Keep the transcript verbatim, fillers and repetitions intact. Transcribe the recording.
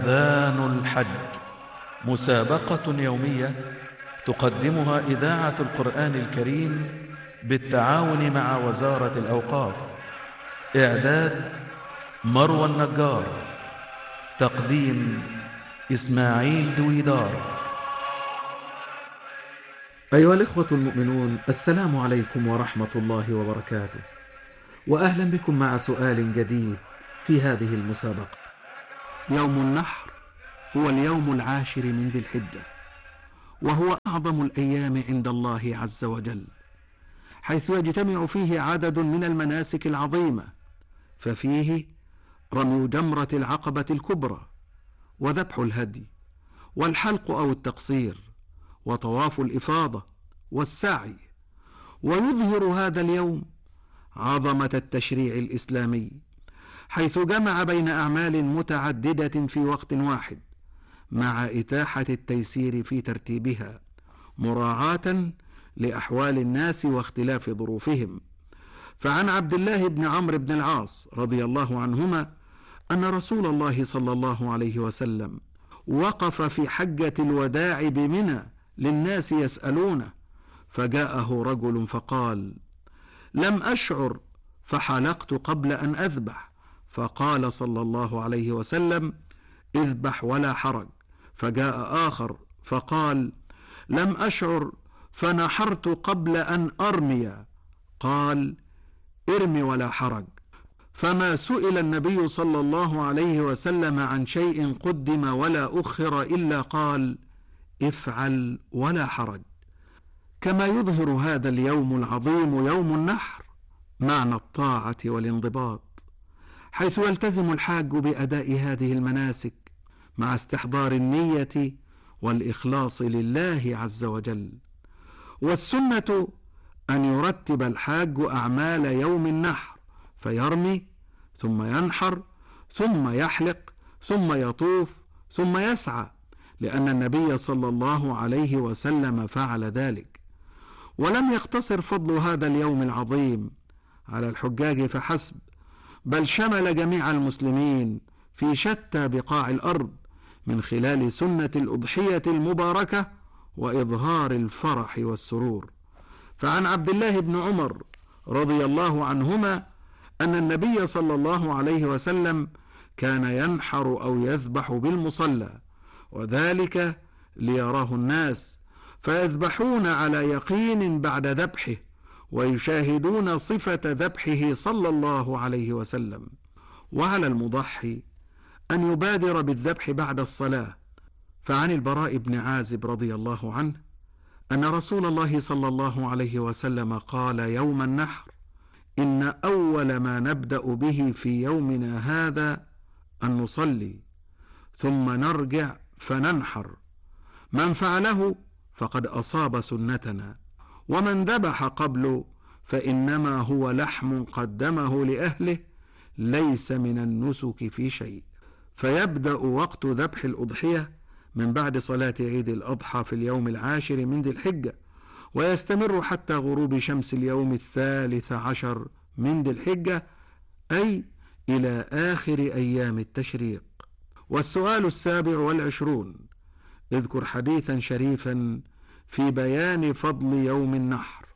أذان الحج، مسابقة يومية تقدمها إذاعة القرآن الكريم بالتعاون مع وزارة الأوقاف. إعداد مروى النجار، تقديم إسماعيل دويدار. أيها الإخوة المؤمنون، السلام عليكم ورحمة الله وبركاته، وأهلا بكم مع سؤال جديد في هذه المسابقة. يوم النحر هو اليوم العاشر من ذي الحجة، وهو أعظم الأيام عند الله عز وجل، حيث يجتمع فيه عدد من المناسك العظيمة، ففيه رمي جمرة العقبة الكبرى، وذبح الهدي، والحلق أو التقصير، وطواف الإفاضة، والسعي. ويظهر هذا اليوم عظمة التشريع الإسلامي، حيث جمع بين أعمال متعددة في وقت واحد، مع إتاحة التيسير في ترتيبها مراعاة لأحوال الناس واختلاف ظروفهم. فعن عبد الله بن عمرو بن العاص رضي الله عنهما أن رسول الله صلى الله عليه وسلم وقف في حجة الوداع بمنى للناس يسألونه، فجاءه رجل فقال: لم أشعر فحلقت قبل أن أذبح، فقال صلى الله عليه وسلم: اذبح ولا حرج. فجاء آخر فقال: لم أشعر فنحرت قبل أن أرمي، قال: ارمي ولا حرج. فما سئل النبي صلى الله عليه وسلم عن شيء قدم ولا أخر إلا قال: افعل ولا حرج. كما يظهر هذا اليوم العظيم يوم النحر معنى الطاعة والانضباط، حيث يلتزم الحاج بأداء هذه المناسك مع استحضار النية والإخلاص لله عز وجل. والسنة أن يرتب الحاج أعمال يوم النحر، فيرمي ثم ينحر ثم يحلق ثم يطوف ثم يسعى، لأن النبي صلى الله عليه وسلم فعل ذلك. ولم يقتصر فضل هذا اليوم العظيم على الحجاج فحسب، بل شمل جميع المسلمين في شتى بقاع الأرض، من خلال سنة الأضحية المباركة وإظهار الفرح والسرور. فعن عبد الله بن عمر رضي الله عنهما أن النبي صلى الله عليه وسلم كان ينحر أو يذبح بالمصلى، وذلك ليراه الناس، فيذبحون على يقين بعد ذبحه، ويشاهدون صفة ذبحه صلى الله عليه وسلم. وعلى المضحي أن يبادر بالذبح بعد الصلاة. فعن البراء بن عازب رضي الله عنه أن رسول الله صلى الله عليه وسلم قال يوم النحر: إن أول ما نبدأ به في يومنا هذا أن نصلي، ثم نرجع فننحر. من فعله فقد أصاب سنتنا، ومن ذبح قبل فإنما هو لحم قدمه لأهله، ليس من النسك في شيء. فيبدأ وقت ذبح الأضحية من بعد صلاة عيد الأضحى في اليوم العاشر من ذي الحجة، ويستمر حتى غروب شمس اليوم الثالث عشر من ذي الحجة، أي إلى آخر أيام التشريق. والسؤال السابع والعشرون: اذكر حديثا شريفا في بيان فضل يوم النحر.